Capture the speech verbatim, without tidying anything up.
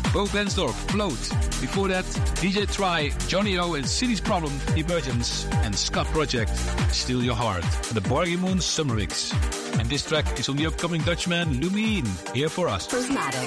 Bo Bensdorf, Float. Before that, D J Try, Johnny O and City's Problem, Emergence, and Scott Project, Steal Your Heart, and the Borgie Moon Summer Mix. And this track is on the upcoming Dutchman, Lumine, here for us. Prismatic.